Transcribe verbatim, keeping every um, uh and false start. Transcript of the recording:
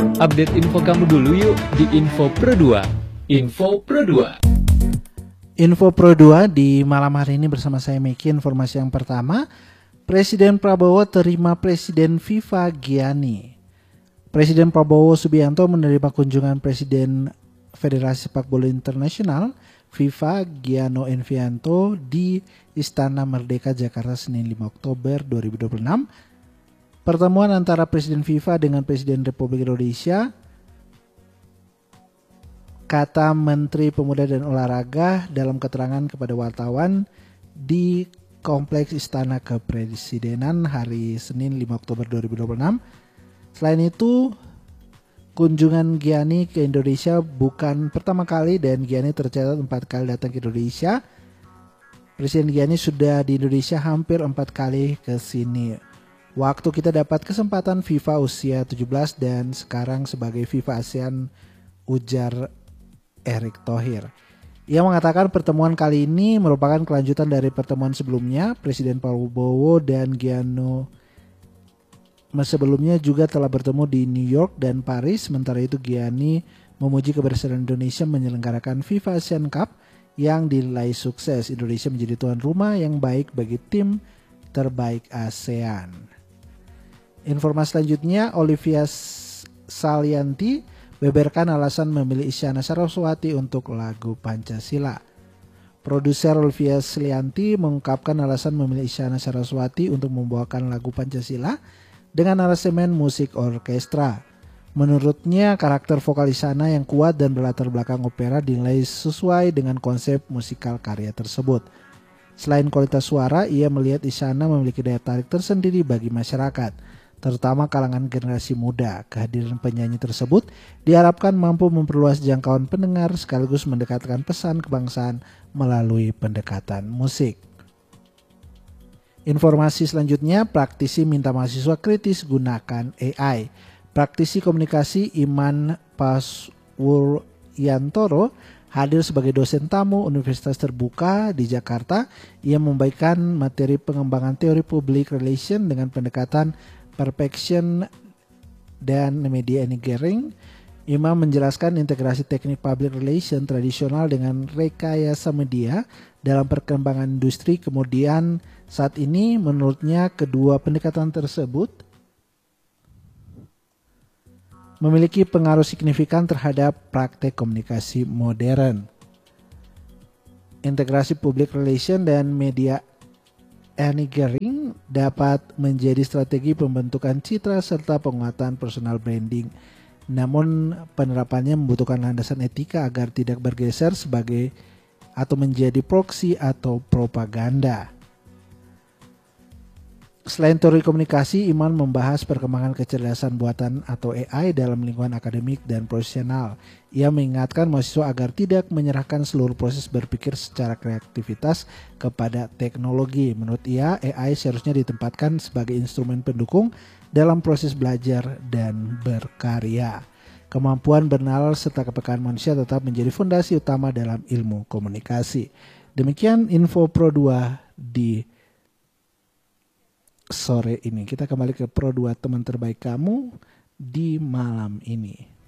Update info kamu dulu yuk di Info Pro dua. Info Pro dua. Info Pro dua di malam hari ini bersama saya Meki. Informasi yang pertama, Presiden Prabowo terima Presiden FIFA Gianni. Presiden Prabowo Subianto menerima kunjungan Presiden Federasi Sepak Bola Internasional FIFA Gianni Infantino di Istana Merdeka Jakarta Senin lima Oktober dua ribu dua puluh enam. Pertemuan antara Presiden FIFA dengan Presiden Republik Indonesia, kata Menteri Pemuda dan Olahraga dalam keterangan kepada wartawan di Kompleks Istana Kepresidenan hari Senin lima Oktober dua ribu dua puluh enam. Selain itu, kunjungan Gianni ke Indonesia bukan pertama kali dan Gianni tercatat empat kali datang ke Indonesia. Presiden Gianni sudah di Indonesia hampir empat kali ke sini. Waktu kita dapat kesempatan FIFA usia tujuh belas dan sekarang sebagai FIFA ASEAN, ujar Erick Thohir. Ia mengatakan pertemuan kali ini merupakan kelanjutan dari pertemuan sebelumnya. Presiden Prabowo dan Gianni sebelumnya juga telah bertemu di New York dan Paris. Sementara itu Gianni memuji keberhasilan Indonesia menyelenggarakan FIFA ASEAN Cup yang dinilai sukses. Indonesia menjadi tuan rumah yang baik bagi tim terbaik ASEAN. Informasi selanjutnya, Olivia Salianti beberkan alasan memilih Isyana Saraswati untuk lagu Pancasila. Produser Olivia Salianti mengungkapkan alasan memilih Isyana Saraswati untuk membawakan lagu Pancasila dengan aransemen musik orkestra. Menurutnya, karakter vokal Isyana yang kuat dan berlatar belakang opera dinilai sesuai dengan konsep musikal karya tersebut. Selain kualitas suara, ia melihat Isyana memiliki daya tarik tersendiri bagi masyarakat, terutama kalangan generasi muda. Kehadiran penyanyi tersebut diharapkan mampu memperluas jangkauan pendengar sekaligus mendekatkan pesan kebangsaan melalui pendekatan musik. Informasi selanjutnya, praktisi minta mahasiswa kritis gunakan A I. Praktisi komunikasi Iman Paswuryantoro hadir sebagai dosen tamu Universitas Terbuka di Jakarta. Ia membagikan materi pengembangan teori public relation dengan pendekatan perfection dan media engineering. Imam menjelaskan integrasi teknik public relation tradisional dengan rekayasa media dalam perkembangan industri. Kemudian saat ini menurutnya kedua pendekatan tersebut memiliki pengaruh signifikan terhadap praktek komunikasi modern. Integrasi public relation dan media engineering dapat menjadi strategi pembentukan citra serta penguatan personal branding. Namun penerapannya membutuhkan landasan etika agar tidak bergeser sebagai atau menjadi proksi atau propaganda. Selain teori komunikasi, Iman membahas perkembangan kecerdasan buatan atau A I dalam lingkungan akademik dan profesional. Ia mengingatkan mahasiswa agar tidak menyerahkan seluruh proses berpikir secara kreativitas kepada teknologi. Menurut ia, A I seharusnya ditempatkan sebagai instrumen pendukung dalam proses belajar dan berkarya. Kemampuan bernalar serta kepekaan manusia tetap menjadi fondasi utama dalam ilmu komunikasi. Demikian Info Pro dua di sore ini. Kita kembali ke Pro dua, teman terbaik kamu di malam ini.